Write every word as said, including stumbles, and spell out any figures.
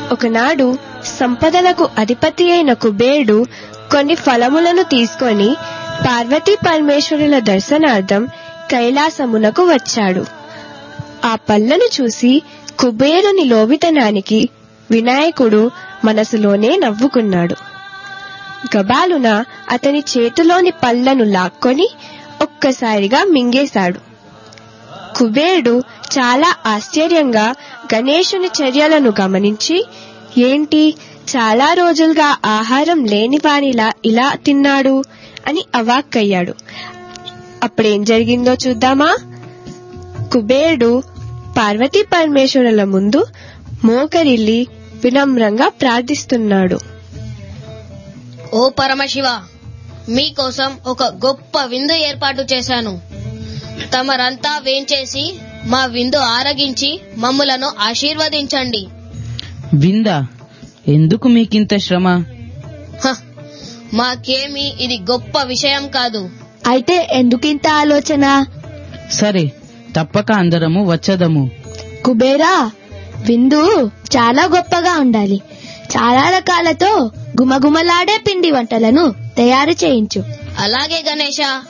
ఒకనాడు సంపదలకు అధిపతి అయిన కుబేరుడు కొన్ని ఫలములను తీసుకొని పార్వతీ పరమేశ్వరుల దర్శనార్థం కైలాసమునకు వచ్చాడు. ఆ పళ్ళను చూసి కుబేరుని లోబితనానికి వినాయకుడు మనసులోనే నవ్వుకున్నాడు. గబాలున అతని చేతిలోని పళ్ళను లాక్కొని ఒక్కసారిగా మింగేశాడు. కుబేరుడు చాలా ఆశ్చర్యంగా గణేశుని చర్యలను గమనించి, ఏంటి చాలా రోజులుగా ఆహారం లేని వానిలా ఇలా తిన్నాడు అని అవాక్కయ్యాడు. అప్పుడేం జరిగిందో చూద్దామా? కుబేరుడు పార్వతీ పరమేశ్వరుల ముందు మోకరిల్లి వినమ్రంగా ప్రార్థిస్తున్నాడు. ఓ పరమశివ, మీకోసం ఒక గొప్ప విందు ఏర్పాటు చేశాను. తమరంతా వేంచేసి మా విందు ఆరగించి మమ్ములను ఆశీర్వదించండి. విందా? ఎందుకు మీకింత శ్రమ? మాకేమీ ఇది గొప్ప విషయం కాదు. అయితే ఎందుకింత ఆలోచన? సరే, తప్పక అందరము వచ్చదము. కుబేరా, విందు చాలా గొప్పగా ఉండాలి. చాలా రకాలతో గుమగుమలాడే పిండి వంటలను తయారు చేయించు. అలాగే గణేశ.